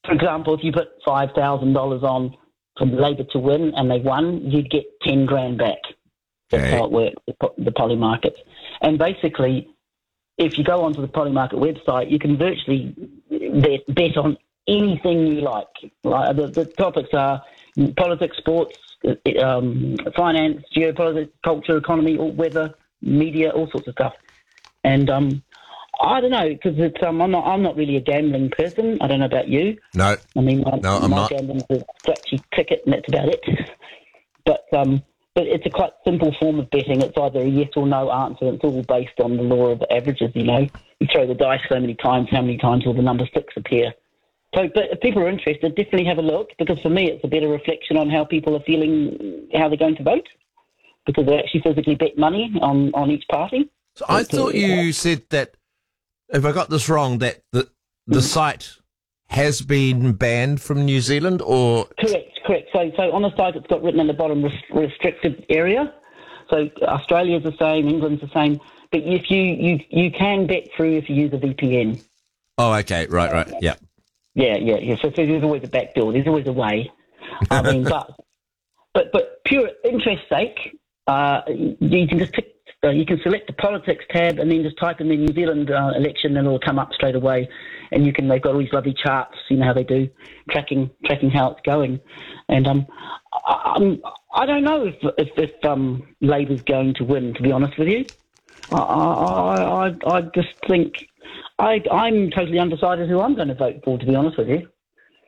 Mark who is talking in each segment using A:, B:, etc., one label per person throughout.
A: for example, if you put $5,000 on for Labor to win and they won, you'd get 10 grand back. That's how it works, the Polymarket. And basically, if you go onto the Polymarket website, you can virtually bet on anything you like. Like the topics are politics, sports, finance, geopolitics, culture, economy, weather, media, all sorts of stuff. And I don't know, because it's I'm not really a gambling person. I don't know about you.
B: No.
A: I mean,
B: I'm not.
A: My gambling's a scratchy ticket, and that's about it. But it's a quite simple form of betting. It's either a yes or no answer. It's all based on the law of averages, you know. You throw the dice so many times, how many times will the number 6 appear? So, but if people are interested, definitely have a look, because for me it's a better reflection on how people are feeling, how they're going to vote, because they actually physically bet money on each party.
B: So I thought you said that, if I got this wrong, that the site has been banned from New Zealand, or... Correct.
A: So on the site it's got written in the bottom, restricted area. So Australia's the same, England's the same, but if you can bet through if you use a VPN.
B: Oh, okay, right, yeah.
A: Yeah. So there's always a back door. There's always a way. I mean, but pure interest sake, you can just pick. You can select the politics tab and then just type in the New Zealand election, and it'll come up straight away. And you can. They've got all these lovely charts. You know how they do, tracking how it's going. And I don't know if Labor's going to win. To be honest with you, I just think I'm totally undecided who I'm going to vote for. To be honest with you.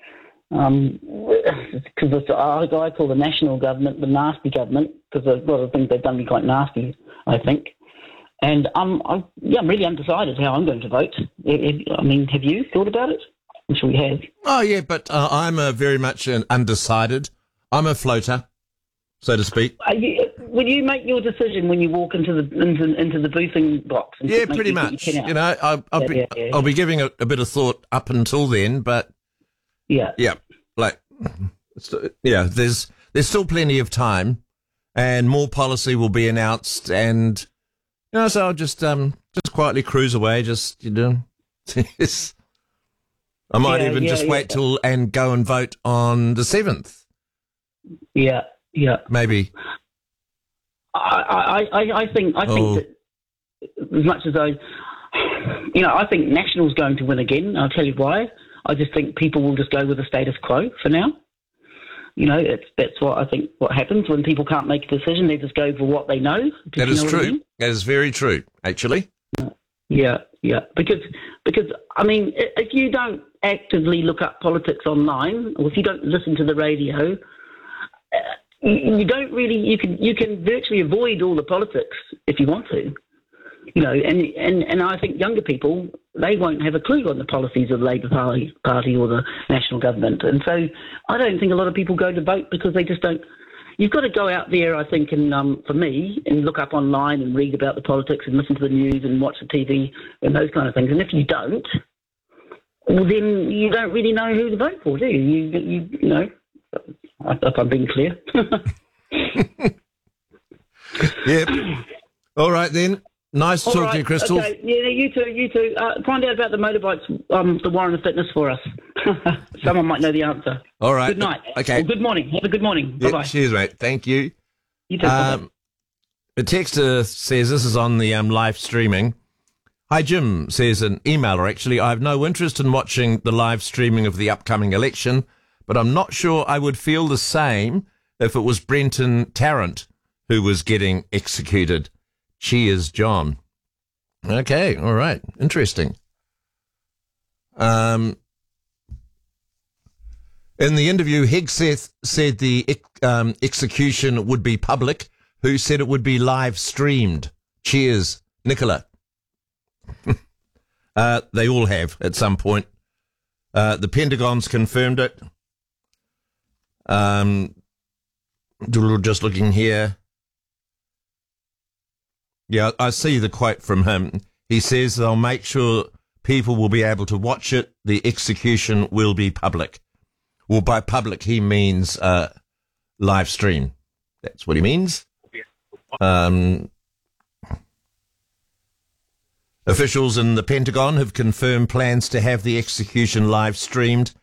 A: Because I call the national government the nasty government, because a lot of things they've done me quite nasty, I think. And I'm really undecided how I'm going to vote. I mean, have you thought about it? I'm sure you have.
B: Oh, yeah, but I'm very much an undecided. I'm a floater, so to speak.
A: Will you make your decision when you walk into the boothing box?
B: Yeah, pretty much. You know, I'll be giving it a bit of thought up until then, but... Yeah, there's still plenty of time, and more policy will be announced, and so I'll just quietly cruise away. I might even wait till and go and vote on the 7th.
A: Yeah,
B: maybe.
A: I think that as much as I think National's going to win again. I'll tell you why. I just think people will just go with the status quo for now. You know, that's what I think. What happens when people can't make a decision, they just go for what they know.
B: That is true. I mean? That is very true, actually.
A: Yeah. Because I mean, if you don't actively look up politics online, or if you don't listen to the radio, you don't really. You can virtually avoid all the politics if you want to. You know, and I think younger people, they won't have a clue on the policies of the Labour Party or the national government. And so I don't think a lot of people go to vote because they just don't. You've got to go out there, I think, and for me, and look up online and read about the politics and listen to the news and watch the TV and those kind of things. And if you don't, well, then you don't really know who to vote for, do you? You know, if I'm being clear.
B: Yep. All right, then. Nice to talk to you, Crystal.
A: Okay. Yeah, you too. Find out about the motorbikes, the Warren Fitness for us. Someone might know the answer.
B: All right.
A: Good night.
B: Okay.
A: Well, good morning. Have a good morning. Bye-bye.
B: Cheers, mate. Thank you.
A: You too.
B: The texter says, this is on the live streaming. Hi, Jim, says an emailer, actually. I have no interest in watching the live streaming of the upcoming election, but I'm not sure I would feel the same if it was Brenton Tarrant who was getting executed. Cheers, John. Okay, all right. Interesting. In the interview, Hegseth said the execution would be public. Who said it would be live streamed? Cheers, Nicola. They all have at some point. The Pentagon's confirmed it. Just looking here. Yeah, I see the quote from him. He says they'll make sure people will be able to watch it. The execution will be public. Well, by public, he means live stream. That's what he means. Officials in the Pentagon have confirmed plans to have the execution live streamed